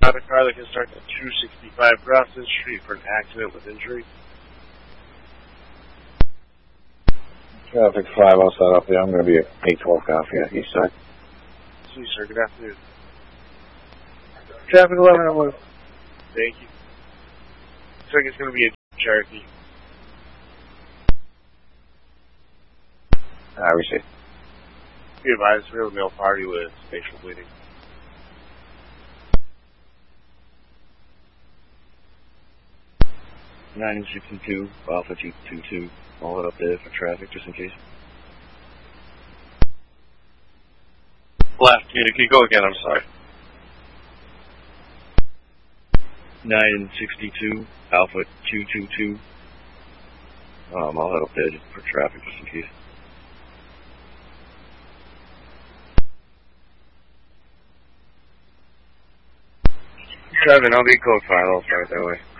Not a car that can start at 265 Grafton Street for an accident with injury. Traffic 5, I'll start up there. I'm going to be at 812 Coffee, east side. See, sir. Good afternoon. Traffic 11, I'm going to... Thank you. Looks like it's going to be a Cherokee. I receive. Be advised, we have a male party with facial bleeding. Nine 62, Alpha 222. I'll head up there for traffic just in case. Left. Can you go again? I'm sorry. 962, Alpha 222. I'll head up there for traffic just in case. Driving, I'll be code 5. I'll start that way.